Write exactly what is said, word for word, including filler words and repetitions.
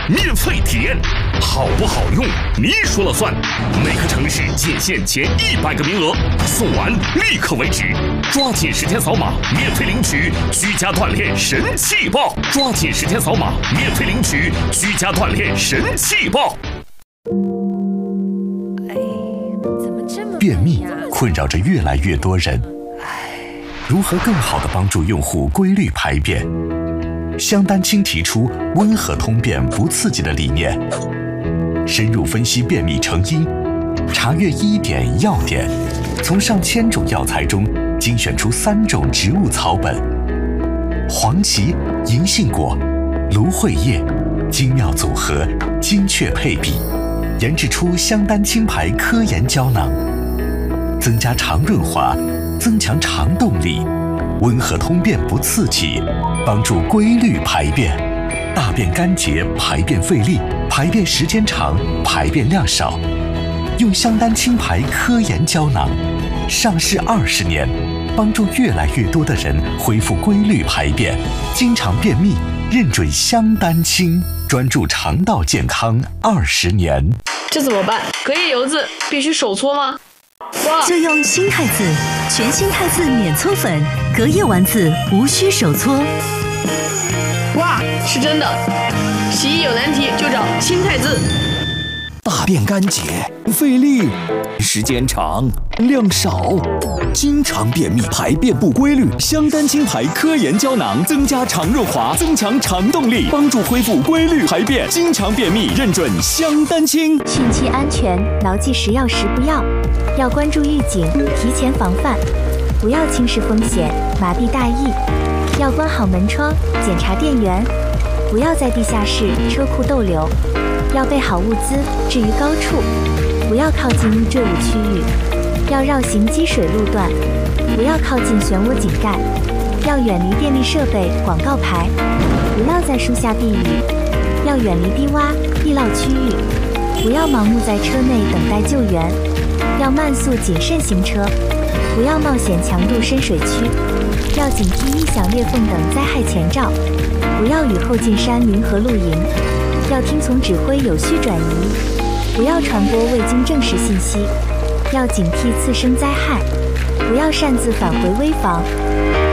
免费体验，好不好用你说了算。每个城市仅限前一百个名额，送完立刻为止，抓紧时间扫码免费领取居家锻炼神器报！抓紧时间扫码免费领取居家锻炼神器报！ 便秘困扰着越来越多人，如何更好地帮助用户规律排便？香丹青提出温和通便不刺激的理念，深入分析便秘成因，查阅医典药典，从上千种药材中精选出三种植物草本：黄芪、银杏果、芦荟叶，精妙组合，精确配比，研制出香丹青牌科研胶囊，增加肠润滑，增强肠动力，温和通便不刺激，帮助规律排便，大便干结，排便费力，排便时间长，排便量少。用香丹青牌科研胶囊，上市二十年，帮助越来越多的人恢复规律排便，经常便秘，认准香丹青，专注肠道健康二十年。 这怎么办？隔夜油渍必须手搓吗？ 就用新汰渍，全新汰渍免搓粉，隔夜丸子无需手搓。 哇，是真的！洗衣有难题就找新汰渍。 大便干结，费力，时间长，量少，经常便秘，排便不规律。香丹青牌科研胶囊增加肠润滑，增强肠动力，帮助恢复规律排便。经常便秘，认准香丹青。 汛期安全，牢记食药时不要，要关注预警，提前防范，不要轻视风险，麻痹大意。要关好门窗，检查电源，不要在地下室、车库逗留。要备好物资，置于高处，不要靠近易坠物区域。要绕行积水路段，不要靠近漩涡井盖。要远离电力设备、广告牌，不要在树下避雨。要远离低洼、易涝区域，不要盲目在车内等待救援。要慢速谨慎行车，不要冒险强渡深水区。要警惕异响、裂缝等灾害前兆，不要雨后进山林和露营。要听从指挥，有序转移，不要传播未经证实信息。要警惕次生灾害，不要擅自返回危房。